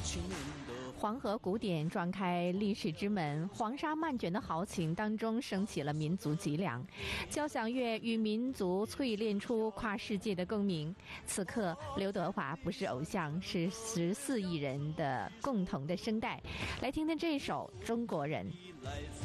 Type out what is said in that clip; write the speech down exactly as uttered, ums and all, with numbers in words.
黄河古典撞开历史之门，黄沙漫卷的豪情当中升起了民族脊梁。交响乐与民族淬炼出跨世界的共鸣。此刻，刘德华不是偶像，是十四亿人的共同的声带。来听听这首《中国人》。